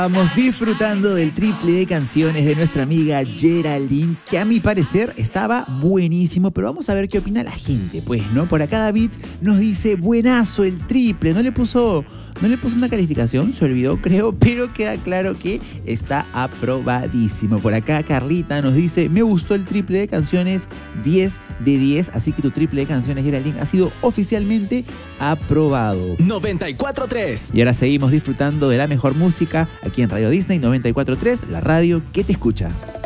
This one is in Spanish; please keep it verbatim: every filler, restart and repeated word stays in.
Estamos disfrutando del triple de canciones de nuestra amiga Geraldine, que a mi parecer estaba buenísimo, pero vamos a ver qué opina la gente, pues, ¿no? Por acá David nos dice, buenazo el triple, no le puso, no le puso una calificación, se olvidó creo, pero queda claro que está aprobadísimo. Por acá Carlita nos dice, me gustó el triple de canciones, diez de diez, así que tu triple de canciones, Geraldine, ha sido oficialmente aprobado. noventa y cuatro punto tres. Y ahora seguimos disfrutando de la mejor música aquí en Radio Disney noventa y cuatro punto tres, la radio que te escucha.